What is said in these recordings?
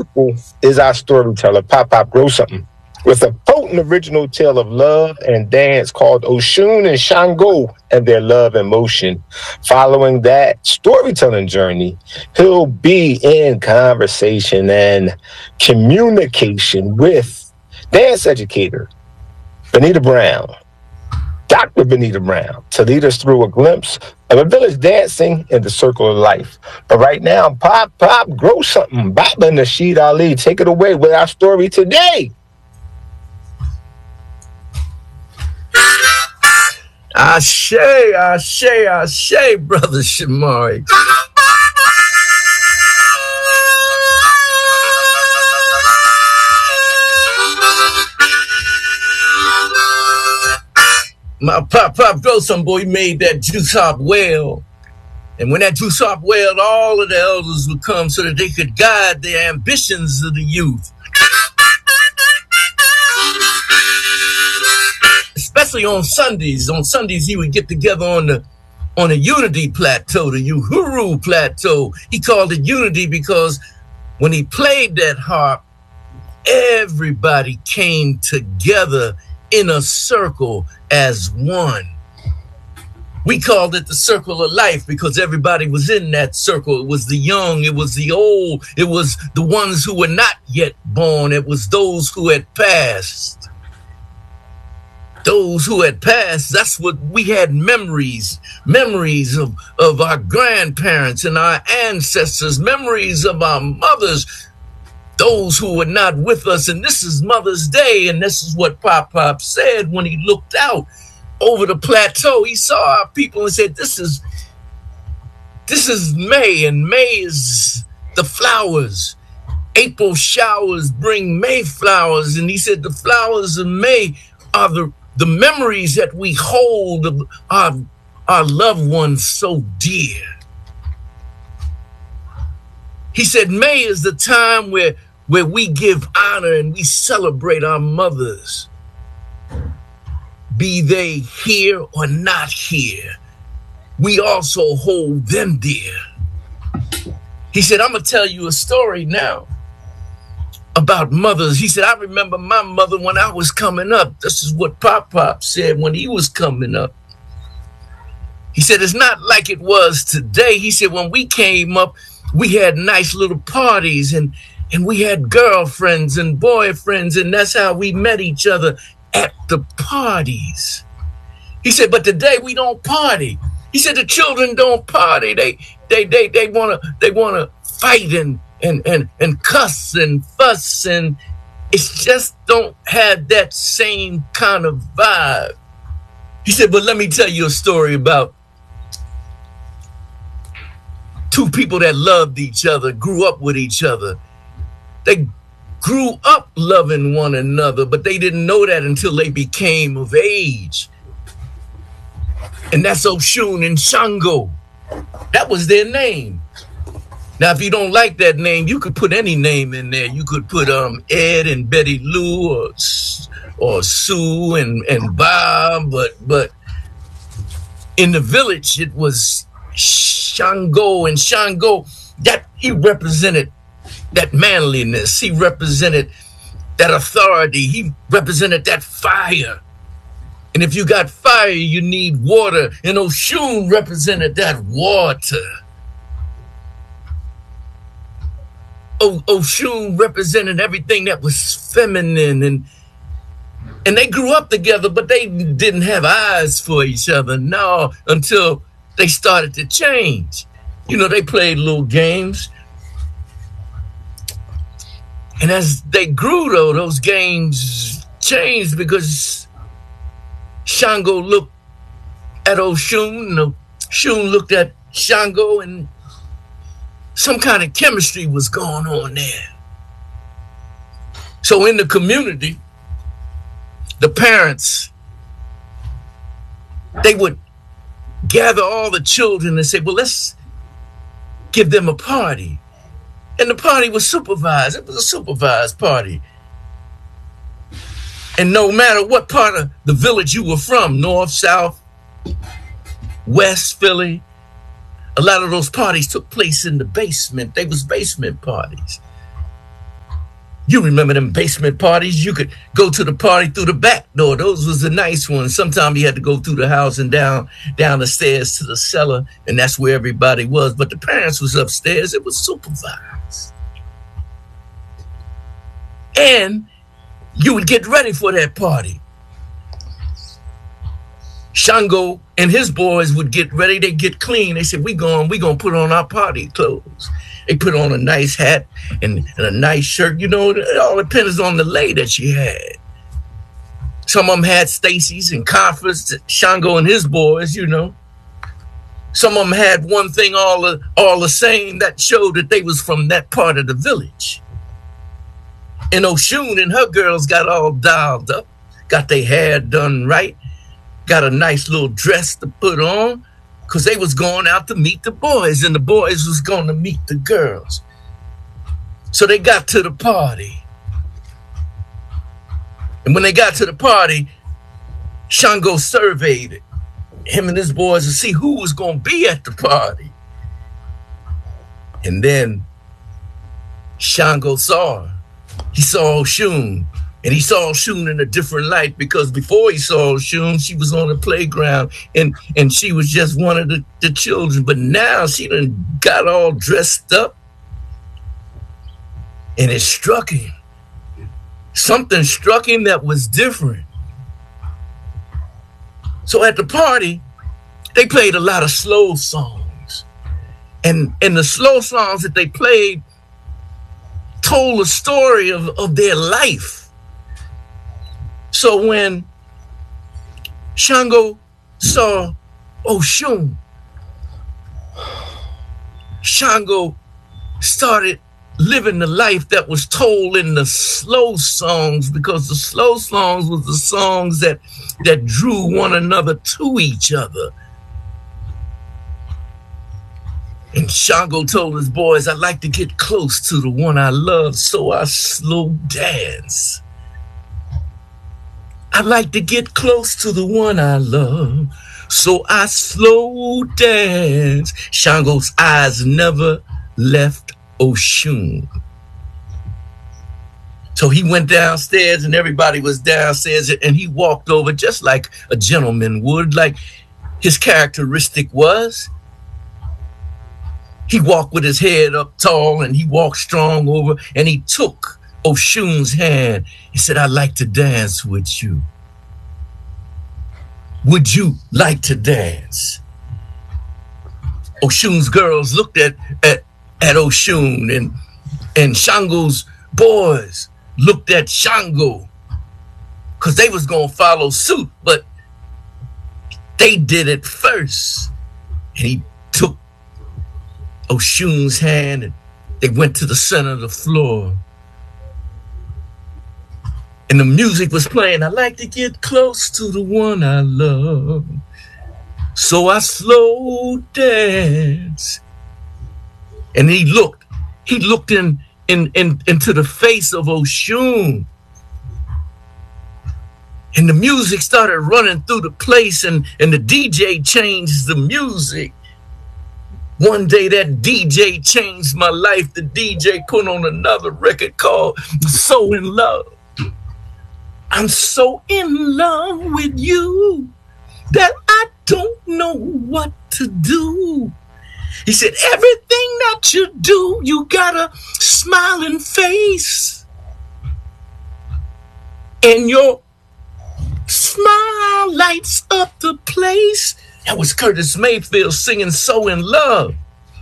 uncle is our storyteller, Pop Pop Grow Something, with a potent original tale of love and dance called Oshun and Shango and their love and motion. Following that storytelling journey, he'll be in conversation and communication with dance educator Benita Brown, Dr. Benita Brown, to lead us through a glimpse of a village dancing in the circle of life. But right now, Pop Pop Grow Something, Baba Nasheed Ali, take it away with our story today. Ashe, ashe, ashe, Brother Shamari. My Pop Grow Some boy made that juice hop well. And when that juice hop wailed, all of the elders would come so that they could guide the ambitions of the youth. Especially on Sundays. On Sundays, he would get together on the Unity Plateau, the Uhuru Plateau. He called it Unity because when he played that harp, everybody came together in a circle as one. We called it the circle of life because everybody was in that circle. It was the young, it was the old, it was the ones who were not yet born, it was those who had passed. Those who had passed, that's what we had, memories of our grandparents and our ancestors, memories of our mothers, those who were not with us. And this is Mother's Day, and this is what Pop Pop said when he looked out over the plateau. He saw our people and said, this is May, and May is the flowers. April showers bring May flowers. And he said the flowers of May are the memories that we hold of our loved ones so dear. He said May is the time where we give honor and we celebrate our mothers, be they here or not here. We also hold them dear. He said, I'm going to tell you a story now about mothers. He said, I remember my mother when I was coming up. This is what Pop Pop said when he was coming up. He said, it's not like it was today. He said, when we came up, we had nice little parties and we had girlfriends and boyfriends, and that's how we met each other, at the parties. He said, but today we don't party. He said, the children don't party. They wanna fight and cuss and fuss, and it's just don't have that same kind of vibe. He said, but let me tell you a story about two people that loved each other, grew up with each other. They grew up loving one another, but they didn't know that until they became of age. And that's Oshun and Shango. That was their name. Now, if you don't like that name, you could put any name in there. You could put Ed and Betty Lou or Sue and Bob, but in the village it was Shango. And Shango, that he represented that manliness. He represented that authority. He represented that fire. And if you got fire, you need water. And Oshun represented that water. Oshun represented everything that was feminine, and they grew up together, but they didn't have eyes for each other. No, until they started to change. You know, they played little games. And as they grew, though, those games changed because Shango looked at Oshun, and Oshun looked at Shango, and some kind of chemistry was going on there. So in the community, the parents, they would gather all the children and say, well, let's give them a party. And the party was supervised. It was a supervised party. And no matter what part of the village you were from, north, south, west Philly, a lot of those parties took place in the basement. They was basement parties. You remember them basement parties? You could go to the party through the back door. Those was the nice ones. Sometimes you had to go through the house and down the stairs to the cellar, and that's where everybody was. But the parents was upstairs. It was supervised. And you would get ready for that party. Shango and his boys would get ready. They get clean. They said, we gonna put on our party clothes. They put on a nice hat and a nice shirt. You know, it all depends on the lay that she had. Some of them had Stacy's and Conference, Shango and his boys, you know. Some of them had one thing all the same that showed that they was from that part of the village. And Oshun and her girls got all dialed up, got their hair done right, got a nice little dress to put on, because they was going out to meet the boys, and the boys was going to meet the girls. So they got to the party. And when they got to the party, Shango surveyed it, him and his boys, to see who was going to be at the party. And then Shango saw her. He saw Oshun. And he saw Oshun in a different light, because before he saw Oshun, she was on the playground and she was just one of the children. But now she done got all dressed up. And it struck him. Something struck him that was different. So at the party, they played a lot of slow songs. And the slow songs that they played told a story of their life. So when Shango saw Oshun, Shango started living the life that was told in the slow songs, because the slow songs was the songs that drew one another to each other. And Shango told his boys, I like to get close to the one I love, so I slow dance. I like to get close to the one I love, so I slow dance. Shango's eyes never left Oshun. So he went downstairs, and everybody was downstairs, and he walked over just like a gentleman would, like his characteristic was. He walked with his head up tall, and he walked strong over, and he took Oshun's hand. He said, I'd like to dance with you. Would you like to dance? Oshun's girls looked at Oshun, and Shango's boys looked at Shango, because they was going to follow suit, but they did it first. And he took Oshun's hand, and they went to the center of the floor. And the music was playing. I like to get close to the one I love, so I slow dance. And he looked into the face of Oshun. And the music started running through the place, and the DJ changed the music. One day that DJ changed my life. The DJ put on another record called So in Love. I'm so in love with you that I don't know what to do. He said, everything that you do, you got a smiling face. And your smile lights up the place. That was Curtis Mayfield singing So in Love.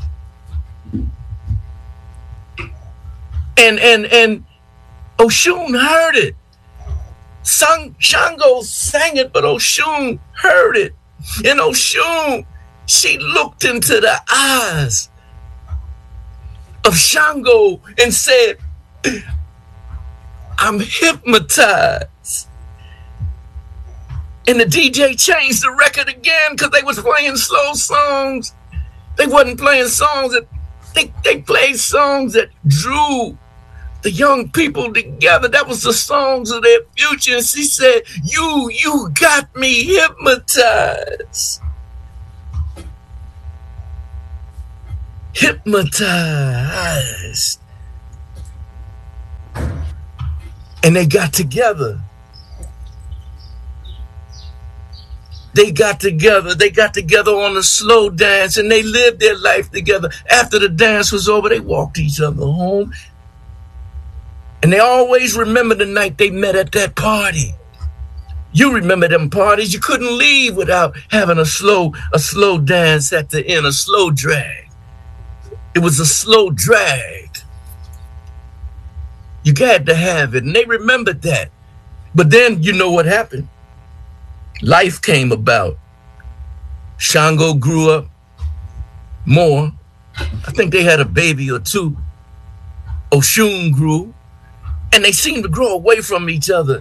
And Oshun heard it. Shango sang it, but Oshun heard it. And Oshun, she looked into the eyes of Shango and said, I'm hypnotized. And the DJ changed the record again, because they was playing slow songs. They wasn't playing songs that they played songs that drew the young people together. That was the songs of their future. And she said, you got me hypnotized. Hypnotized. And they got together. They got together on a slow dance, and they lived their life together. After the dance was over, they walked each other home. And they always remember the night they met at that party. You remember them parties. You couldn't leave without having a slow dance at the end, a slow drag. It was a slow drag. You got to have it, and they remembered that. But then you know what happened. Life came about. Shango grew up more. I think they had a baby or two. Oshun grew, and they seemed to grow away from each other.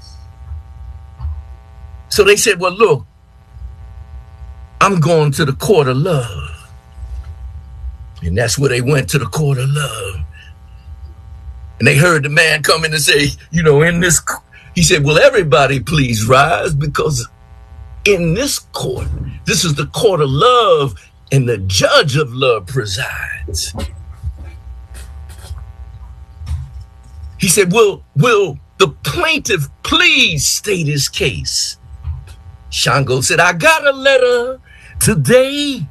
So they said, well, look, I'm going to the court of love. And that's where they went, to the court of love. And they heard the man come in and say, you know, he said, will everybody please rise? Because in this court, this is the court of love, and the judge of love presides. He said, will the plaintiff please state his case? Shango said, I got a letter today.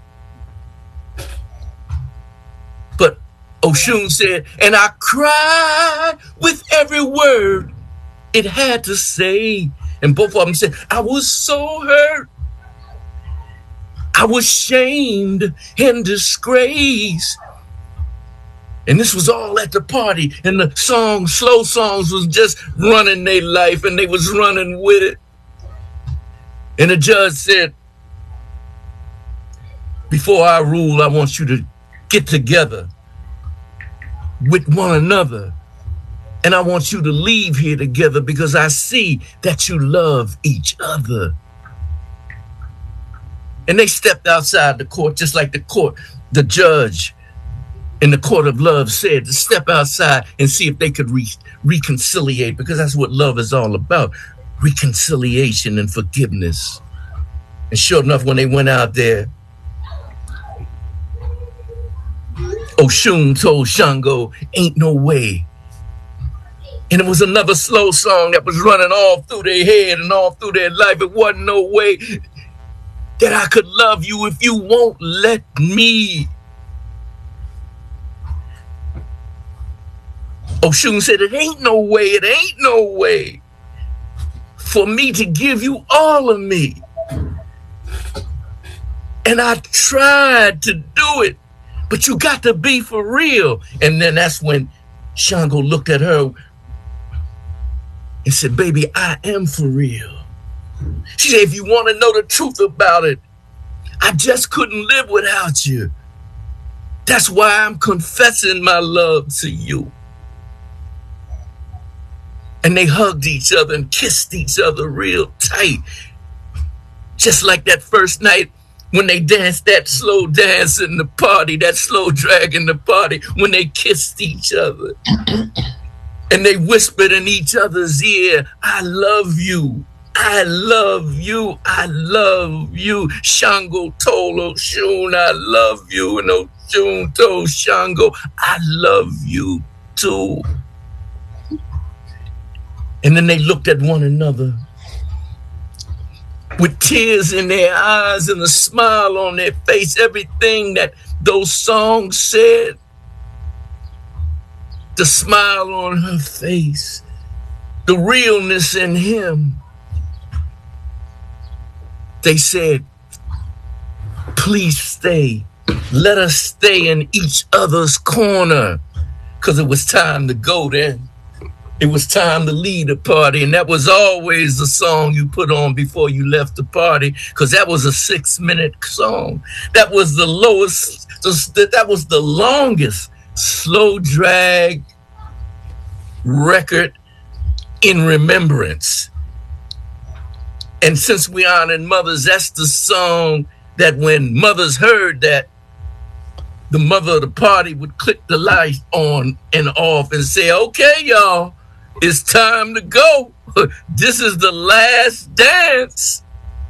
But Oshun said, and I cried with every word it had to say. And both of them said, I was so hurt. I was shamed and disgraced. And this was all at the party. And the slow songs was just running their life, and they was running with it. And the judge said, before I rule, I want you to get together with one another. And I want you to leave here together because I see that you love each other. And they stepped outside the court, just like the judge in the court of love said, to step outside and see if they could reconciliate, because that's what love is all about. Reconciliation and forgiveness. And sure enough, when they went out there, Oshun told Shango, ain't no way. And it was another slow song that was running all through their head and all through their life. It wasn't no way that I could love you if you won't let me. Oshun said, it ain't no way for me to give you all of me. And I tried to do it, but you got to be for real. And then that's when Shango looked at her and said, baby, I am for real. She said, if you want to know the truth about it, I just couldn't live without you. That's why I'm confessing my love to you. And they hugged each other and kissed each other real tight. Just like that first night when they danced that slow dance in the party, that slow drag in the party, when they kissed each other. And they whispered in each other's ear, I love you. I love you. I love you. Shango told Oshun, I love you. And Oshun told Shango, I love you too. And then they looked at one another with tears in their eyes and a smile on their face. Everything that those songs said, the smile on her face, the realness in him. They said, please stay. Let us stay in each other's corner. Because it was time to go then. It was time to leave the party. And that was always the song you put on before you left the party. Because that was a 6-minute song. That was the longest slow drag record in remembrance. And since we honored mothers, that's the song that when mothers heard that, the mother of the party would click the light on and off and say, okay, y'all, it's time to go. This is the last dance.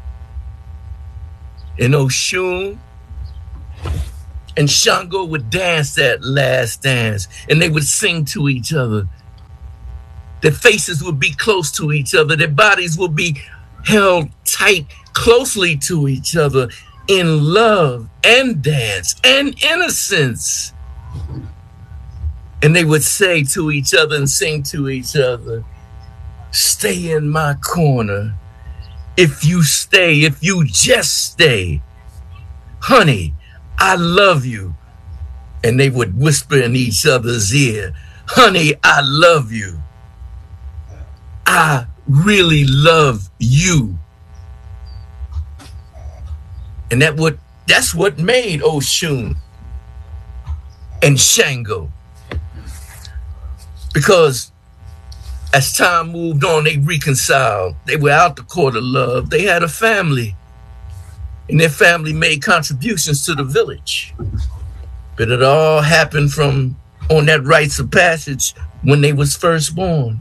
And Oshun and Shango would dance that last dance, and they would sing to each other. Their faces would be close to each other. Their bodies would be held tight, closely to each other in love and dance and innocence. And they would say to each other and sing to each other, stay in my corner. If you stay, if you just stay, honey, I love you. And they would whisper in each other's ear, honey, I love you. I really love you. And that's what made Oshun and Shango. Because as time moved on, they reconciled. They were out the court of love. They had a family. And their family made contributions to the village. But it all happened on that rites of passage when they was first born.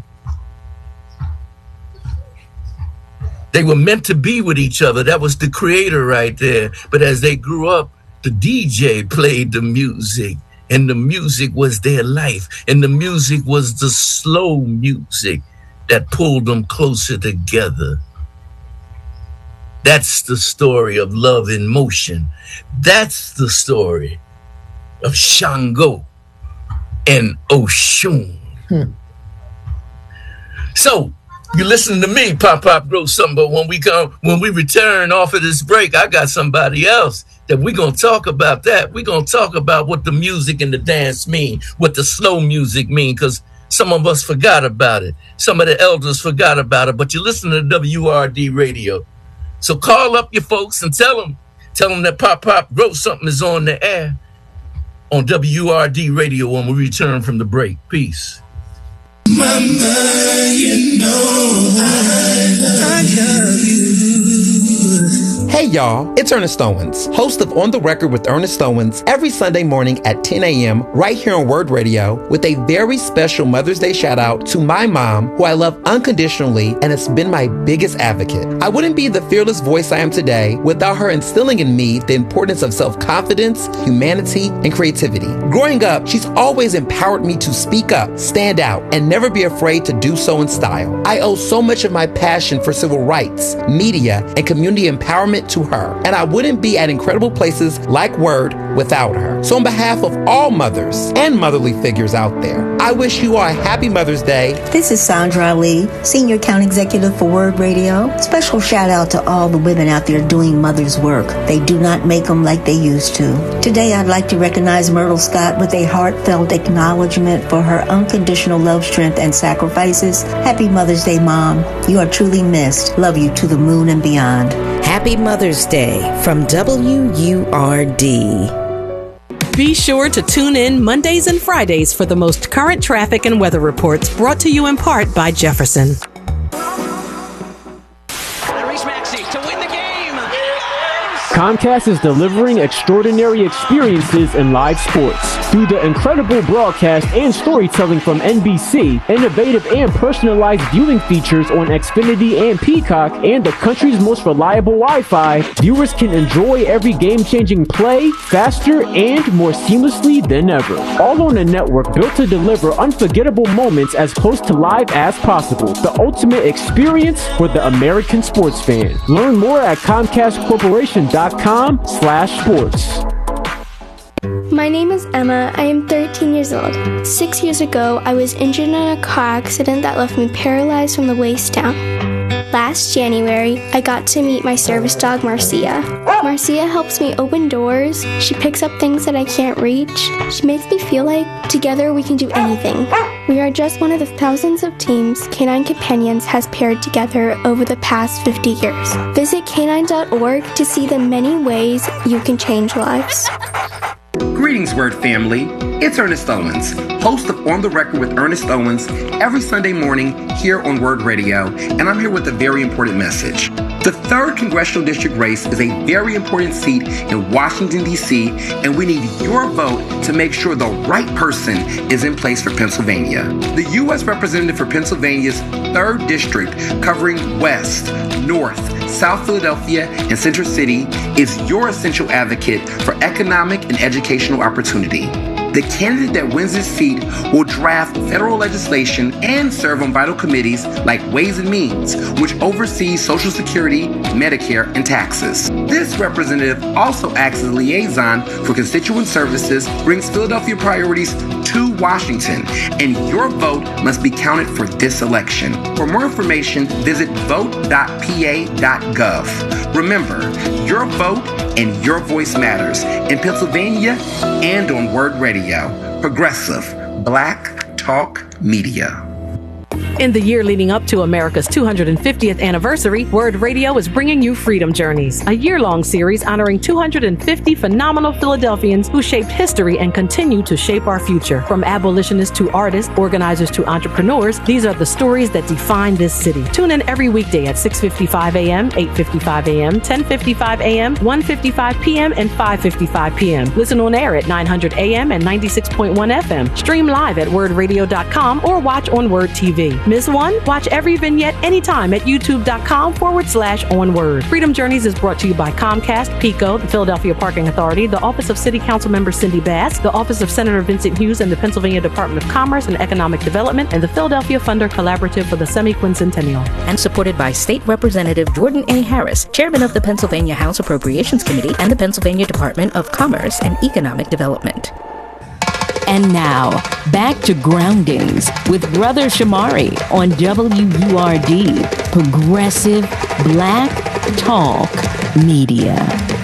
They were meant to be with each other. That was the creator right there. But as they grew up, the DJ played the music. And the music was their life. And the music was the slow music that pulled them closer together. That's the story of love in motion. That's the story of Shango and Oshun. So, you listen to me, Pop Grow Something, but when we return off of this break, I got somebody else that we're going to talk about that. We're going to talk about what the music and the dance mean, what the slow music mean, because some of us forgot about it. Some of the elders forgot about it, but you listen to WRD Radio. So call up your folks and tell them that Pop Grow Something is on the air on WRD Radio when we return from the break. Peace. Mama, you know I love you. Hey y'all, it's Ernest Owens, host of On the Record with Ernest Owens, every Sunday morning at 10 a.m. right here on Word Radio with a very special Mother's Day shout out to my mom, who I love unconditionally and has been my biggest advocate. I wouldn't be the fearless voice I am today without her instilling in me the importance of self-confidence, humanity, and creativity. Growing up, she's always empowered me to speak up, stand out, and never be afraid to do so in style. I owe so much of my passion for civil rights, media, and community empowerment to her, and I wouldn't be at incredible places like Word without her. So on behalf of all mothers and motherly figures out there, I wish you all a happy Mother's Day. This is Sandra Lee, Senior Account Executive for Word Radio. Special shout out to all the women out there doing mother's work. They do not make them like they used to. Today I'd like to recognize Myrtle Scott with a heartfelt acknowledgement for her unconditional love, strength, and sacrifices. Happy Mother's Day, Mom. You are truly missed. Love you to the moon and beyond. Happy Mother's Day from WURD. Be sure to tune in Mondays and Fridays for the most current traffic and weather reports, brought to you in part by Jefferson. Comcast is delivering extraordinary experiences in live sports. Through the incredible broadcast and storytelling from NBC, innovative and personalized viewing features on Xfinity and Peacock, and the country's most reliable Wi-Fi, viewers can enjoy every game-changing play faster and more seamlessly than ever. All on a network built to deliver unforgettable moments as close to live as possible. The ultimate experience for the American sports fan. Learn more at ComcastCorporation.com/sports. My name is Emma. I am 13 years old. 6 years ago, I was injured in a car accident that left me paralyzed from the waist down. Last January, I got to meet my service dog, Marcia. Marcia helps me open doors. She picks up things that I can't reach. She makes me feel like together we can do anything. We are just one of the thousands of teams Canine Companions has paired together over the past 50 years. Visit canine.org to see the many ways you can change lives. Greetings, Word family. It's Ernest Owens, host of On the Record with Ernest Owens, every Sunday morning here on Word Radio, and I'm here with a very important message. The 3rd Congressional District race is a very important seat in Washington, D.C., and we need your vote to make sure the right person is in place for Pennsylvania. The U.S. Representative for Pennsylvania's 3rd District, covering West, North, South Philadelphia, and Central City, is your essential advocate for economic and educational opportunity. The candidate that wins this seat will draft federal legislation and serve on vital committees like Ways and Means, which oversees Social Security, Medicare, and taxes. This representative also acts as a liaison for constituent services, brings Philadelphia priorities to Washington, and your vote must be counted for this election. For more information, visit vote.pa.gov. Remember, your vote and your voice matters in Pennsylvania and on Word Radio. Progressive Black Talk Media. In the year leading up to America's 250th anniversary, Word Radio is bringing you Freedom Journeys, a year-long series honoring 250 phenomenal Philadelphians who shaped history and continue to shape our future. From abolitionists to artists, organizers to entrepreneurs, these are the stories that define this city. Tune in every weekday at 6:55 a.m., 8:55 a.m., 10:55 a.m., 1:55 p.m., and 5:55 p.m. Listen on air at 900 a.m. and 96.1 FM. Stream live at wordradio.com or watch on Word TV. Miss one? Watch every vignette anytime at youtube.com/onword. Freedom Journeys is brought to you by Comcast, PECO, the Philadelphia Parking Authority, the Office of City Council Member Cindy Bass, the Office of Senator Vincent Hughes and the Pennsylvania Department of Commerce and Economic Development, and the Philadelphia Funder Collaborative for the Semi-Quincentennial. And supported by State Representative Jordan A. Harris, Chairman of the Pennsylvania House Appropriations Committee and the Pennsylvania Department of Commerce and Economic Development. And now, back to Groundings with Brother Shamari on WURD, Progressive Black Talk Media.